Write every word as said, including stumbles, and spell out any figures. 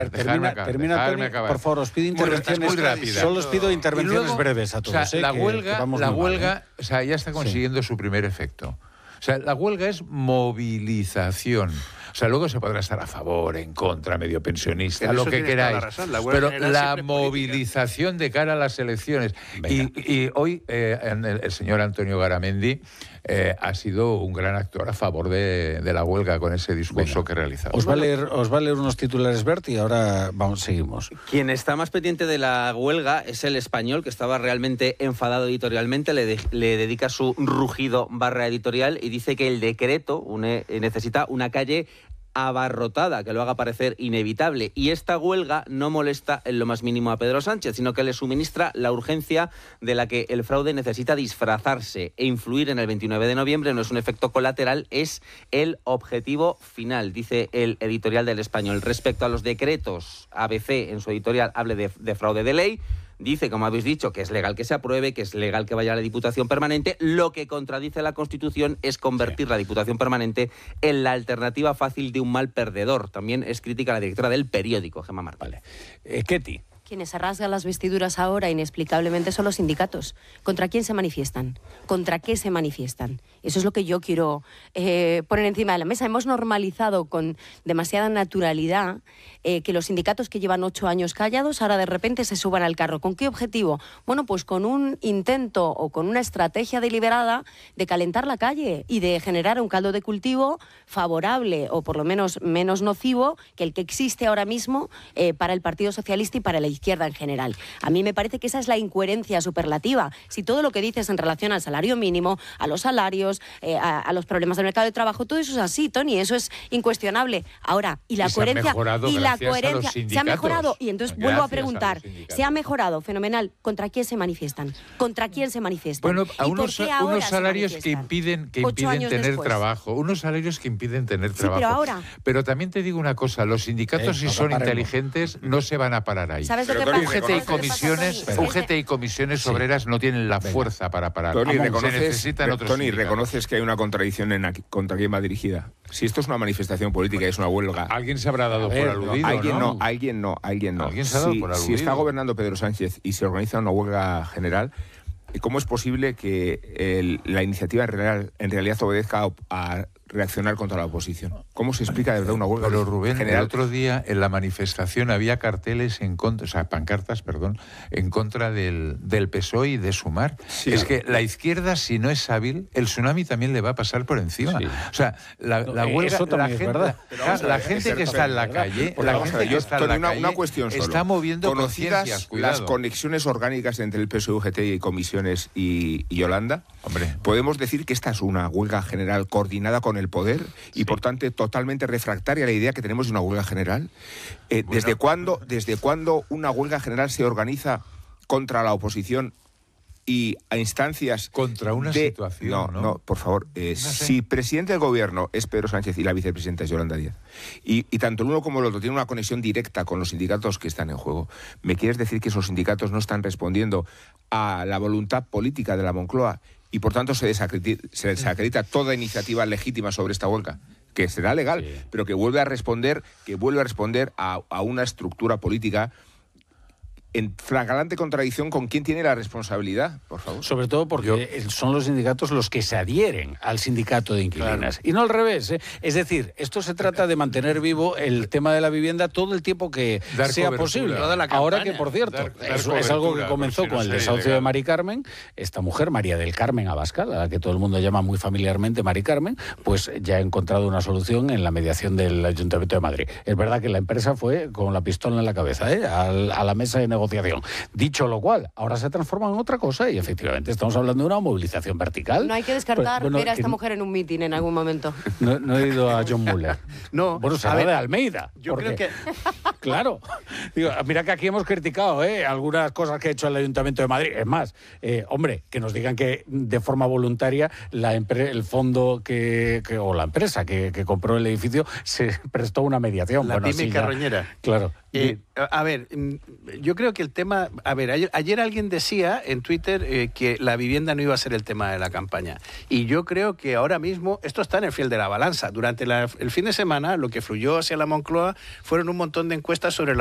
Termina, acabar, termina Tony, por favor, os pido intervenciones. Muy rápida. Solo os pido intervenciones luego, breves a todos. O sea, eh, la que, huelga, que vamos la muy huelga mal, ¿eh? o sea, ya está consiguiendo sí. su primer efecto. O sea, la huelga es movilización. O sea, luego se podrá estar a favor, en contra, medio pensionista, en lo que queráis. La la pero la movilización política. de cara a las elecciones. Y, y hoy eh, el, el señor Antonio Garamendi eh, ha sido un gran actor a favor de, de la huelga con ese discurso Venga. que realizaba. Os va, a leer, os va a leer unos titulares, Bert, y ahora vamos, seguimos. Quien está más pendiente de la huelga es el Español, que estaba realmente enfadado editorialmente, le, de, le dedica su rugido barra editorial y dice que el decreto une, necesita una calle abarrotada, que lo haga parecer inevitable. Y esta huelga no molesta en lo más mínimo a Pedro Sánchez, sino que le suministra la urgencia de la que el fraude necesita disfrazarse e influir en el veintinueve de noviembre. No es un efecto colateral, es el objetivo final, dice el editorial del Español. Respecto a los decretos, A B C en su editorial hable de, de fraude de ley. Dice, como habéis dicho, que es legal que se apruebe, que es legal que vaya a la Diputación Permanente. Lo que contradice la Constitución es convertir sí. la Diputación Permanente en la alternativa fácil de un mal perdedor. También es crítica la directora del periódico, Gemma Martín. Vale. Eh, Ketty. Quienes se rasgan las vestiduras ahora inexplicablemente son los sindicatos. ¿Contra quién se manifiestan? ¿Contra qué se manifiestan? Eso es lo que yo quiero eh, poner encima de la mesa. Hemos normalizado con demasiada naturalidad eh, que los sindicatos que llevan ocho años callados ahora de repente se suban al carro. ¿Con qué objetivo? Bueno, pues con un intento o con una estrategia deliberada de calentar la calle y de generar un caldo de cultivo favorable o por lo menos menos nocivo que el que existe ahora mismo eh, para el Partido Socialista y para la izquierda en general. A mí me parece que esa es la incoherencia superlativa. Si todo lo que dices en relación al salario mínimo, a los salarios, eh, a, a los problemas del mercado de trabajo, todo eso es así, Tony, eso es incuestionable. Ahora, y la y coherencia y la coherencia se ha mejorado y entonces gracias vuelvo a preguntar, a se ha mejorado, fenomenal, ¿contra quién se manifiestan? ¿Contra quién se manifiestan? Bueno, a unos, unos salarios que impiden que impiden tener después. trabajo, unos salarios que impiden tener sí, trabajo. Pero ahora, pero también te digo una cosa, los sindicatos eh, si no son paremos. inteligentes no se van a parar ahí. ¿Sabes lo que U pasa? G T y comisiones, U G T y comisiones sí. obreras no tienen la fuerza Venga. para parar. Tony, reconoces, se necesitan re, otros Tony sindicatos. reconoces que hay una contradicción en aquí, contra quién va dirigida. Si esto es una manifestación política y es una huelga, alguien se habrá dado ver, por aludido, alguien ¿no? no, alguien no, alguien no. ¿Alguien se ha dado si, por aludido? Si está gobernando Pedro Sánchez y se organiza una huelga general, ¿cómo es posible que el, la iniciativa en, real, en realidad obedezca a, a reaccionar contra la oposición? ¿Cómo se explica de verdad una huelga Pero Rubén, general? El otro día en la manifestación había carteles en contra, o sea, pancartas, perdón, en contra del, del P S O E y de Sumar. Sí. Es que la izquierda, si no es hábil, el tsunami también le va a pasar por encima. Sí. O sea, la, la huelga, Eso la es gente, verdad. la, la gente que está en la calle, la gente que está en la una, calle una cuestión solo. está moviendo conocidas las conexiones orgánicas entre el P S O E, U G T y Comisiones y, y Yolanda. Hombre, podemos decir que esta es una huelga general coordinada con el poder y sí. por tanto totalmente refractaria a la idea que tenemos de una huelga general. Eh, bueno, ¿Desde cuándo, desde cuándo una huelga general se organiza contra la oposición y a instancias contra una de... situación? No, no, no, por favor. Eh, no sé. Si presidente del gobierno es Pedro Sánchez y la vicepresidenta es Yolanda Díaz, y, y tanto el uno como el otro tienen una conexión directa con los sindicatos que están en juego, ¿me quieres decir que esos sindicatos no están respondiendo a la voluntad política de la Moncloa y por tanto se desacredita, se desacredita toda iniciativa legítima sobre esta huelga? Que será legal, sí. pero que vuelve a responder, que vuelve a responder a, a una estructura política en flagrante contradicción con quién tiene la responsabilidad, por favor. Sobre todo porque Yo... son los sindicatos los que se adhieren al sindicato de inquilinas. Claro. Y no al revés, ¿eh? Es decir, esto se trata de mantener vivo el tema de la vivienda todo el tiempo que dar sea posible. Ahora que, por cierto, dar, dar es, es algo que comenzó si no con el desahucio ilegal. de Mari Carmen, esta mujer, María del Carmen Abascal, a la que todo el mundo llama muy familiarmente Mari Carmen, pues ya ha encontrado una solución en la mediación del Ayuntamiento de Madrid. Es verdad que la empresa fue con la pistola en la cabeza, ¿eh? a, a la mesa de negociación. Dicho lo cual, ahora se transforma en otra cosa y efectivamente estamos hablando de una movilización vertical. No hay que descartar pues, bueno, ver a esta que... mujer en un mitin en algún momento. No, no he ido a John Muller. No, bueno, se habla de Almeida. Yo porque, creo que... Claro. Digo, mira que aquí hemos criticado ¿eh? algunas cosas que ha hecho el Ayuntamiento de Madrid. Es más, eh, hombre, que nos digan que de forma voluntaria la empre- el fondo que, que o la empresa que, que compró el edificio se prestó una mediación. La bueno, pyme sí, carroñera. Claro. Eh, a ver, yo creo que el tema... A ver, ayer, ayer alguien decía en Twitter eh, que la vivienda no iba a ser el tema de la campaña. Y yo creo que ahora mismo esto está en el fiel de la balanza. Durante la, el fin de semana lo que fluyó hacia la Moncloa fueron un montón de encuestas sobre la